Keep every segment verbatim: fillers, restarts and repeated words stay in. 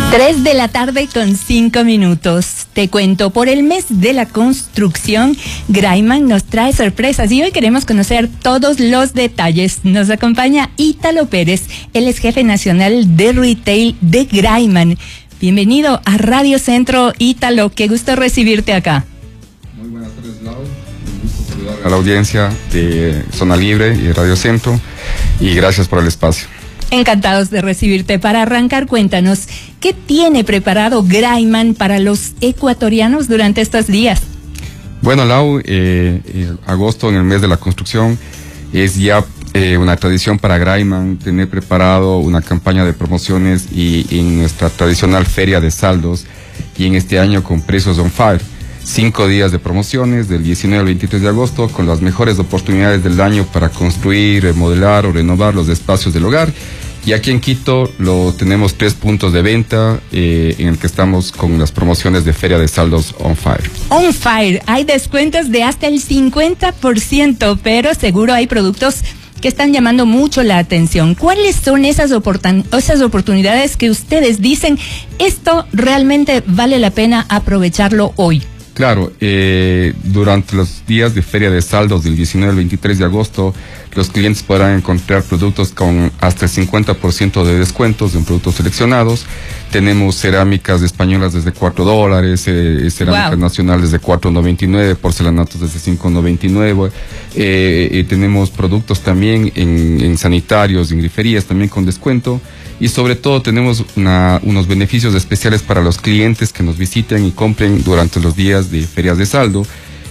Tres de la tarde con cinco minutos. Te cuento, por el mes de la construcción, Graiman nos trae sorpresas y hoy queremos conocer todos los detalles. Nos acompaña Ítalo Pérez, él es jefe nacional de retail de Graiman. Bienvenido a Radio Centro, Ítalo, qué gusto recibirte acá. Muy buenas tardes, Lau. Un gusto saludar a la audiencia de Zona Libre y Radio Centro y gracias por el espacio. Encantados de recibirte. Para arrancar, cuéntanos, ¿qué tiene preparado Graiman para los ecuatorianos durante estos días? Bueno, Lau, eh, el agosto, en el mes de la construcción, es ya eh, una tradición para Graiman tener preparado una campaña de promociones y en nuestra tradicional feria de saldos, y en este año con precios on fire. Cinco días de promociones del diecinueve al veintitrés de agosto con las mejores oportunidades del año para construir, remodelar o renovar los espacios del hogar. Y aquí en Quito lo tenemos tres puntos de venta eh, en el que estamos con las promociones de Feria de Saldos On Fire. On Fire, hay descuentos de hasta el cincuenta por ciento, pero seguro hay productos que están llamando mucho la atención. ¿Cuáles son esas, oportun- esas oportunidades que ustedes dicen, esto realmente vale la pena aprovecharlo hoy? Claro, eh, durante los días de Feria de Saldos del diecinueve al veintitrés de agosto, los clientes podrán encontrar productos con hasta el cincuenta por ciento de descuentos en productos seleccionados. Tenemos cerámicas españolas desde cuatro dólares, eh, cerámicas wow. nacionales de cuatro noventa y nueve, porcelanatos desde cinco noventa y nueve. Eh, eh, tenemos productos también en, en sanitarios, en griferías también con descuento. Y sobre todo tenemos una, unos beneficios especiales para los clientes que nos visiten y compren durante los días de ferias de saldo.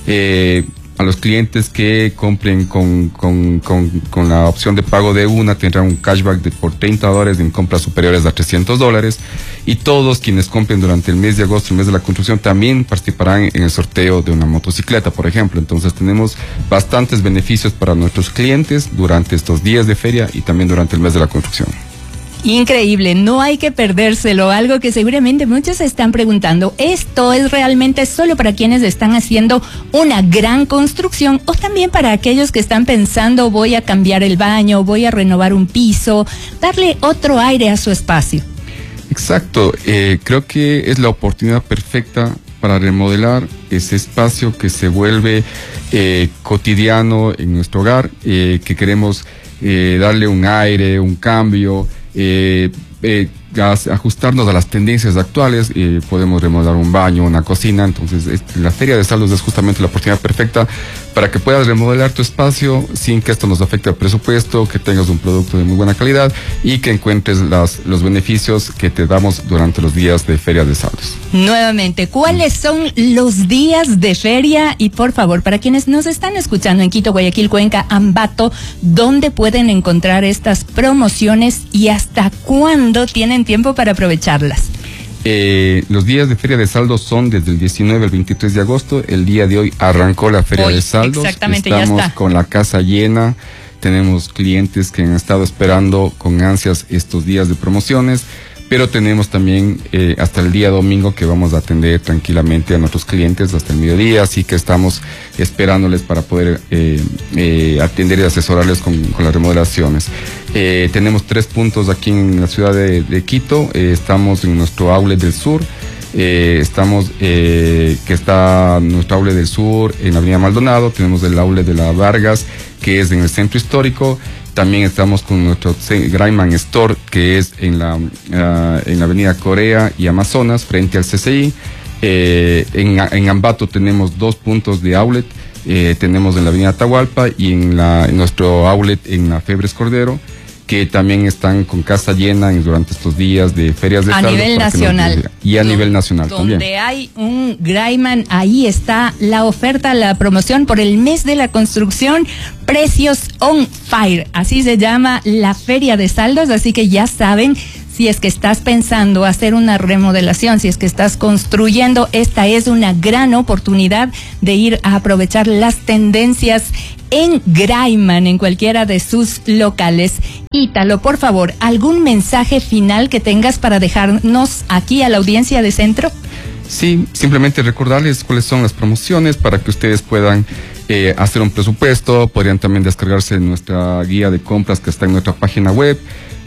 Eh, a los clientes que compren con, con, con, con la opción de pago de una tendrán un cashback de por treinta dólares en compras superiores a trescientos dólares. Y todos quienes compren durante el mes de agosto, el mes de la construcción, también participarán en el sorteo de una motocicleta, por ejemplo. Entonces tenemos bastantes beneficios para nuestros clientes durante estos días de feria y también durante el mes de la construcción. Increíble, no hay que perdérselo, algo que seguramente muchos se están preguntando, ¿esto es realmente solo para quienes están haciendo una gran construcción o también para aquellos que están pensando voy a cambiar el baño, voy a renovar un piso, darle otro aire a su espacio? Exacto, eh, creo que es la oportunidad perfecta para remodelar ese espacio que se vuelve eh, cotidiano en nuestro hogar, eh, que queremos eh, darle un aire, un cambio. Eh, eh, ajustarnos a las tendencias actuales, eh, podemos remodelar un baño, una cocina. Entonces este, la Feria de Saldos es justamente la oportunidad perfecta para que puedas remodelar tu espacio sin que esto nos afecte al presupuesto, que tengas un producto de muy buena calidad y que encuentres las, los beneficios que te damos durante los días de Feria de Saldos. Nuevamente, ¿cuáles son los días de feria? Y por favor, para quienes nos están escuchando en Quito, Guayaquil, Cuenca, Ambato, ¿dónde pueden encontrar estas promociones y hasta cuándo tienen tiempo para aprovecharlas? Eh, los días de Feria de Saldos son desde el diecinueve al veintitrés de agosto. El día de hoy arrancó la Feria hoy, de Saldos. Exactamente, estamos ya está. Con la casa llena. Tenemos clientes que han estado esperando con ansias estos días de promociones, pero tenemos también eh, hasta el día domingo que vamos a atender tranquilamente a nuestros clientes hasta el mediodía, así que estamos esperándoles para poder eh, eh, atender y asesorarles con, con las remodelaciones. Eh, tenemos tres puntos aquí en la ciudad de, de Quito. Eh, estamos en nuestro outlet del sur. Eh, estamos, eh, que está nuestro outlet del sur en la avenida Maldonado. Tenemos el outlet de la Vargas, que es en el centro histórico. También estamos con nuestro Graiman Store, que es en la, uh, en la avenida Corea y Amazonas, frente al C C I. Eh, en, en Ambato tenemos dos puntos de outlet. Eh, tenemos en la avenida Atahualpa y en, la, en nuestro outlet en la Febres Cordero, que también están con casa llena durante estos días de ferias de saldo. A nivel nacional. Y a nivel nacional donde también. Donde hay un Graiman, ahí está la oferta, la promoción por el mes de la construcción, precios on fire. Así se llama la feria de saldos, así que ya saben, si es que estás pensando hacer una remodelación, si es que estás construyendo, esta es una gran oportunidad de ir a aprovechar las tendencias en Graiman, en cualquiera de sus locales. Ítalo, por favor, ¿algún mensaje final que tengas para dejarnos aquí a la audiencia de Centro? Sí, simplemente recordarles cuáles son las promociones para que ustedes puedan eh, hacer un presupuesto. Podrían también descargarse nuestra guía de compras que está en nuestra página web.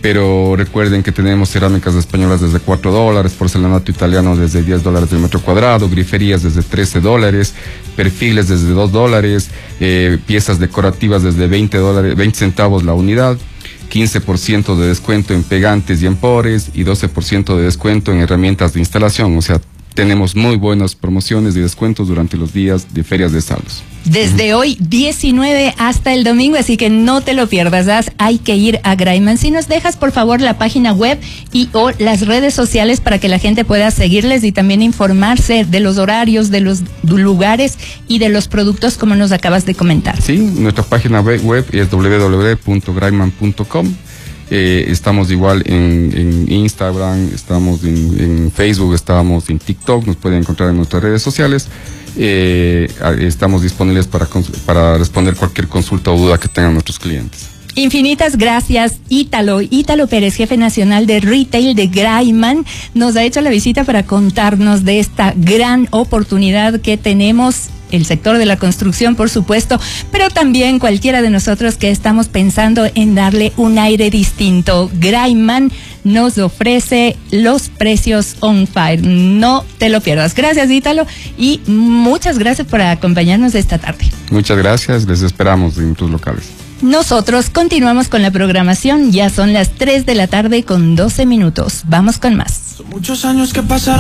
pero recuerden que tenemos cerámicas españolas desde cuatro dólares, porcelanato italiano desde diez dólares del metro cuadrado, griferías desde trece dólares, perfiles desde dos dólares, eh, piezas decorativas desde veinte dólares, veinte centavos la unidad, quince por ciento de descuento en pegantes y empores y doce por ciento de descuento en herramientas de instalación. O sea, tenemos muy buenas promociones y descuentos durante los días de ferias de saldos. Desde hoy diecinueve hasta el domingo, así que no te lo pierdas, ¿sabes? Hay que ir a Graiman. Si nos dejas por favor la página web y o las redes sociales para que la gente pueda seguirles y también informarse de los horarios, de los lugares y de los productos como nos acabas de comentar. Sí, nuestra página web es doble u doble u doble u punto graiman punto com. Eh, estamos igual en, en Instagram, estamos en, en Facebook, estamos en TikTok, nos pueden encontrar en nuestras redes sociales. Eh, estamos disponibles para, para responder cualquier consulta o duda que tengan nuestros clientes. Infinitas gracias, Ítalo. Ítalo Pérez, jefe nacional de retail de Graiman, nos ha hecho la visita para contarnos de esta gran oportunidad que tenemos. El sector de la construcción, por supuesto, pero también cualquiera de nosotros que estamos pensando en darle un aire distinto. Graiman nos ofrece los precios on fire. No te lo pierdas. Gracias, Ítalo, y muchas gracias por acompañarnos esta tarde. Muchas gracias, les esperamos en tus locales. Nosotros continuamos con la programación. Ya son las tres de la tarde con doce minutos. Vamos con más. Son muchos años que pasaron.